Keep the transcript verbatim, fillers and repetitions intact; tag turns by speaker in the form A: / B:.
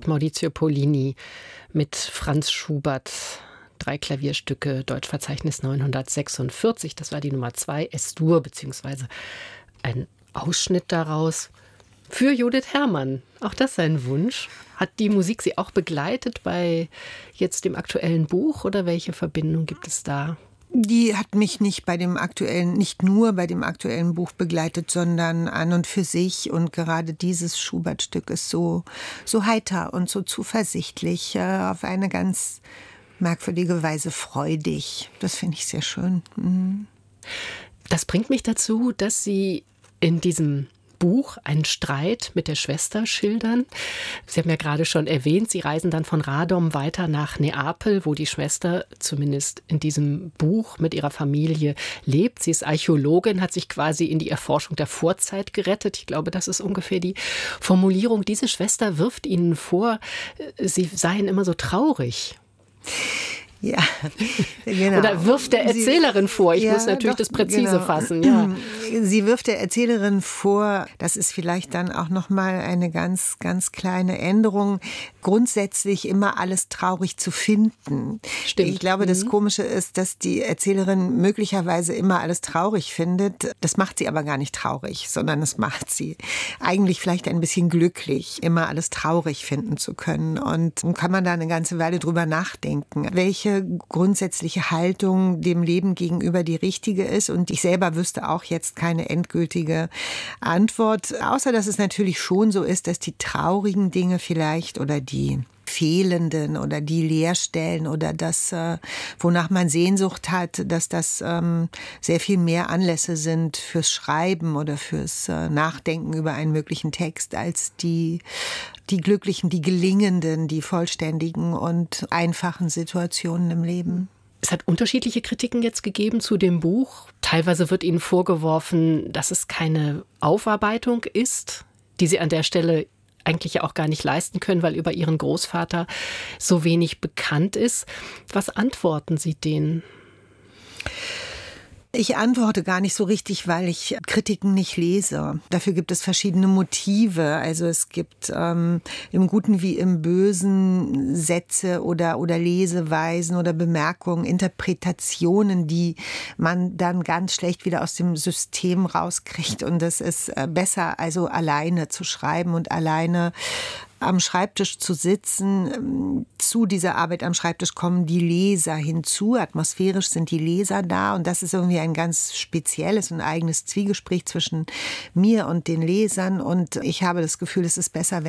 A: hat Maurizio Pollini mit Franz Schubert. Drei Klavierstücke, Deutschverzeichnis neunhundertsechsundvierzig. Das war die Nummer zwei, Es-Dur, beziehungsweise ein Ausschnitt daraus. Für Judith Herrmann. Auch das sein Wunsch. Hat die Musik Sie auch begleitet bei jetzt dem aktuellen Buch oder welche Verbindung gibt es da?
B: Die hat mich nicht bei dem aktuellen, nicht nur bei dem aktuellen Buch begleitet, sondern an und für sich. Und gerade dieses Schubert-Stück ist so, so heiter und so zuversichtlich, äh, auf eine ganz merkwürdige Weise freudig. Das finde ich sehr schön. Mhm.
A: Das bringt mich dazu, dass Sie in diesem Buch einen Streit mit der Schwester schildern. Sie haben ja gerade schon erwähnt, Sie reisen dann von Radom weiter nach Neapel, wo die Schwester zumindest in diesem Buch mit ihrer Familie lebt. Sie ist Archäologin, hat sich quasi in die Erforschung der Vorzeit gerettet. Ich glaube, das ist ungefähr die Formulierung. Diese Schwester wirft Ihnen vor, Sie seien immer so traurig.
B: Ja, genau.
A: Oder wirft der Erzählerin
B: Sie,
A: vor, ich
B: ja,
A: muss natürlich
B: doch,
A: das präzise
B: genau.
A: fassen. Ja.
B: Sie wirft der Erzählerin vor, das ist vielleicht dann auch nochmal eine ganz, ganz kleine Änderung, grundsätzlich immer alles traurig zu finden.
A: Stimmt.
B: Ich glaube, das Komische ist, dass die Erzählerin möglicherweise immer alles traurig findet. Das macht sie aber gar nicht traurig, sondern das macht sie eigentlich vielleicht ein bisschen glücklich, immer alles traurig finden zu können. Und kann man da eine ganze Weile drüber nachdenken, welche grundsätzliche Haltung dem Leben gegenüber die richtige ist. Und ich selber wüsste auch jetzt keine endgültige Antwort, außer dass es natürlich schon so ist, dass die traurigen Dinge vielleicht oder die fehlenden oder die Leerstellen oder das, äh, wonach man Sehnsucht hat, dass das ähm, sehr viel mehr Anlässe sind fürs Schreiben oder fürs äh, Nachdenken über einen möglichen Text als die, die glücklichen, die gelingenden, die vollständigen und einfachen Situationen im Leben.
A: Es hat unterschiedliche Kritiken jetzt gegeben zu dem Buch. Teilweise wird Ihnen vorgeworfen, dass es keine Aufarbeitung ist, die Sie an der Stelle eigentlich ja auch gar nicht leisten können, weil über Ihren Großvater so wenig bekannt ist. Was antworten Sie denen?
B: Ich antworte gar nicht so richtig, weil ich Kritiken nicht lese. Dafür gibt es verschiedene Motive. Also es gibt ähm, im Guten wie im Bösen Sätze oder, oder Leseweisen oder Bemerkungen, Interpretationen, die man dann ganz schlecht wieder aus dem System rauskriegt. Und es ist besser, also alleine zu schreiben und alleine am Schreibtisch zu sitzen. Zu dieser Arbeit am Schreibtisch kommen die Leser hinzu. Atmosphärisch sind die Leser da und das ist irgendwie ein ganz spezielles und eigenes Zwiegespräch zwischen mir und den Lesern und ich habe das Gefühl, es ist besser, wenn